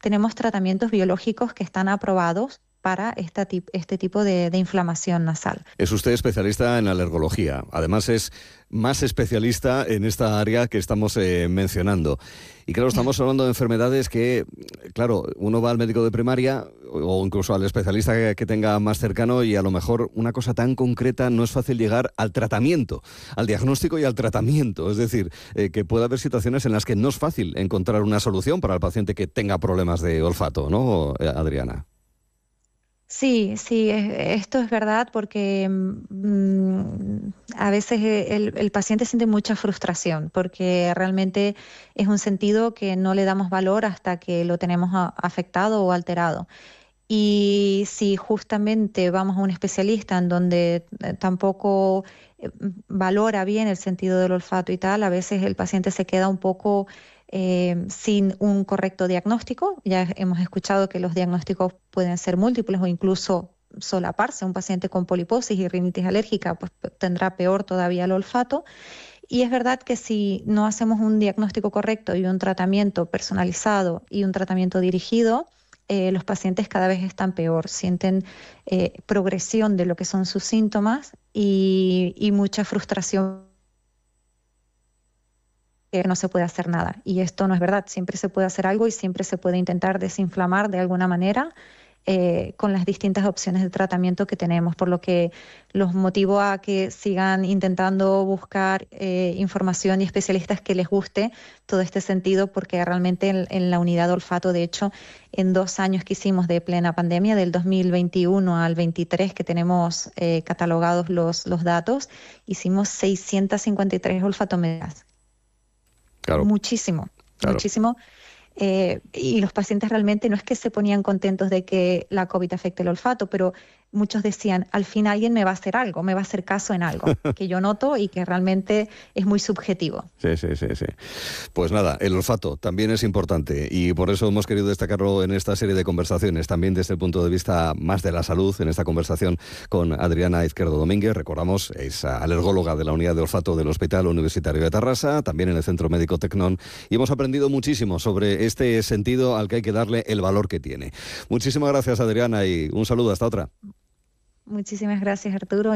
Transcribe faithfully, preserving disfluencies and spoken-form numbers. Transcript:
tenemos tratamientos biológicos que están aprobados para esta tip- este tipo de, de inflamación nasal. Es usted especialista en alergología, además es más especialista en esta área que estamos eh, mencionando. Y claro, estamos hablando de enfermedades que, claro, uno va al médico de primaria o incluso al especialista que, que tenga más cercano y a lo mejor una cosa tan concreta no es fácil llegar al tratamiento, al diagnóstico y al tratamiento. Es decir, eh, que puede haber situaciones en las que no es fácil encontrar una solución para el paciente que tenga problemas de olfato, ¿no, Adriana? Sí, sí, es- esto es verdad porque mm, a veces el, el paciente siente mucha frustración porque realmente es un sentido que no le damos valor hasta que lo tenemos a- afectado o alterado. Y si justamente vamos a un especialista en donde eh, tampoco eh, valora bien el sentido del olfato y tal, a veces el paciente se queda un poco eh, sin un correcto diagnóstico. Ya hemos escuchado que los diagnósticos pueden ser múltiples o incluso solaparse. Un paciente con poliposis y rinitis alérgica pues, tendrá peor todavía el olfato. Y es verdad que si no hacemos un diagnóstico correcto y un tratamiento personalizado y un tratamiento dirigido, eh, los pacientes cada vez están peor, sienten eh, progresión de lo que son sus síntomas y, y mucha frustración, que no se puede hacer nada. Y esto no es verdad, siempre se puede hacer algo y siempre se puede intentar desinflamar de alguna manera eh, con las distintas opciones de tratamiento que tenemos, por lo que los motivo a que sigan intentando buscar eh, información y especialistas que les guste todo este sentido, porque realmente en, en la unidad de olfato, de hecho, en dos años que hicimos de plena pandemia, del dos mil veintiuno al veintitrés, que tenemos eh, catalogados los, los datos, hicimos seiscientas cincuenta y tres olfatometrías. Claro, Muchísimo, claro. muchísimo. Eh, y los pacientes realmente no es que se ponían contentos de que la COVID afecte el olfato, pero muchos decían, al fin alguien me va a hacer algo, me va a hacer caso en algo, que yo noto y que realmente es muy subjetivo. Sí, sí, sí, sí. Pues nada, el olfato también es importante y por eso hemos querido destacarlo en esta serie de conversaciones, también desde el punto de vista más de la salud, en esta conversación con Adriana Izquierdo Domínguez. Recordamos, es alergóloga de la unidad de olfato del Hospital Universitario de Tarrasa, también en el Centro Médico Tecnón, y hemos aprendido muchísimo sobre este sentido al que hay que darle el valor que tiene. Muchísimas gracias, Adriana, y un saludo, hasta otra. Muchísimas gracias, Arturo.